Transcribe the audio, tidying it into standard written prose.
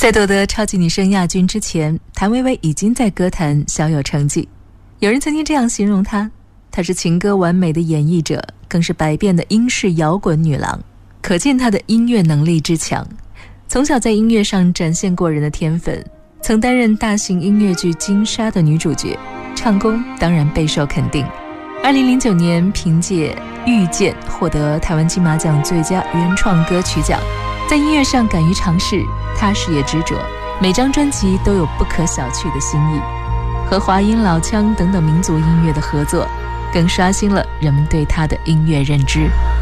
在夺得超级女声亚军之前，谭维维已经在歌坛小有成绩。有人曾经这样形容她，她是情歌完美的演绎者，更是百变的英式摇滚女郎，可见她的音乐能力之强。从小在音乐上展现过人的天分，曾担任大型音乐剧《金沙》的女主角，唱功当然备受肯定。2009年凭借《遇见》获得台湾金马奖最佳原创歌曲奖。在音乐上敢于尝试，踏实也执着，每张专辑都有不可小觑的新意。和华音、老腔等等民族音乐的合作，更刷新了人们对她的音乐认知。